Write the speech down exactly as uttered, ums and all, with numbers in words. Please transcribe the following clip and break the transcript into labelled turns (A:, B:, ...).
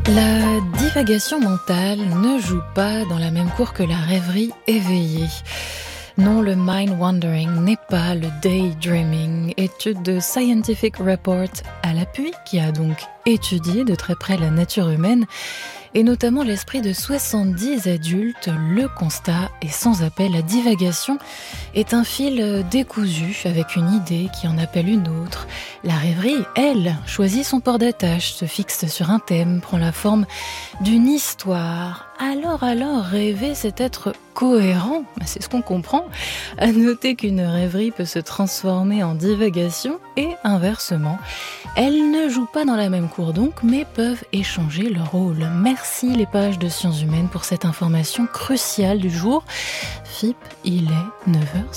A: La divagation mentale ne joue pas dans la même cour que la rêverie éveillée. Non, le mind wandering n'est pas le daydreaming. Étude de Scientific Report à l'appui, qui a donc étudié de très près la nature humaine et notamment l'esprit de soixante-dix adultes. Le constat est sans appel, la divagation est un fil décousu avec une idée qui en appelle une autre. La rêverie, elle, choisit son port d'attache, se fixe sur un thème, prend la forme d'une histoire. Alors, alors, rêver, c'est être cohérent, c'est ce qu'on comprend. À noter qu'une rêverie peut se transformer en divagation et inversement. Elles ne jouent pas dans la même cour donc, mais peuvent échanger leur rôle. Merci les pages de Sciences Humaines pour cette information cruciale du jour. F I P, il est neuf heures.